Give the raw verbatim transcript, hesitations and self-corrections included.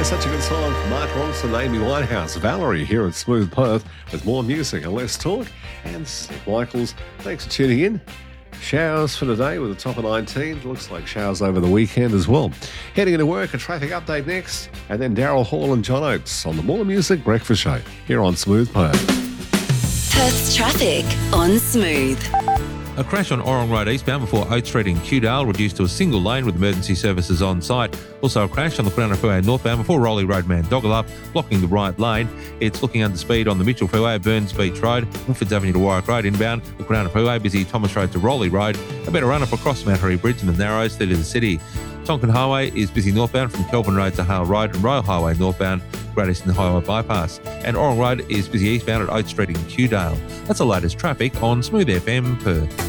such a good song from Mark Ronson, Amy Winehouse, Valerie here at Smooth Perth with more music and less talk. And Steve Michaels, thanks for tuning in. Showers for today with a top of nineteen. Looks like showers over the weekend as well. Heading into work, a traffic update next. And then Daryl Hall and John Oates on the More Music Breakfast Show here on Smooth Perth. Perth's traffic on Smooth. A crash on Orong Road eastbound before Oat Street in Kewdale reduced to a single lane with emergency services on site. Also a crash on the Crown Freeway northbound before Rolly Road Mandogala, blocking the right lane. It's looking under speed on the Mitchell Freeway at Burns Beach Road, Woodfords Avenue to Warwick Road inbound, the Crown Freeway busy Thomas Road to Rolly Road, a better run up across Mount Harry Bridge in the Narrows through to the city. Tonkin Highway is busy northbound from Kelvin Road to Hale Road and Royal Highway northbound, Great Eastern Highway bypass. And Orong Road is busy eastbound at Oat Street in Kewdale. That's the latest traffic on Smooth F M Perth.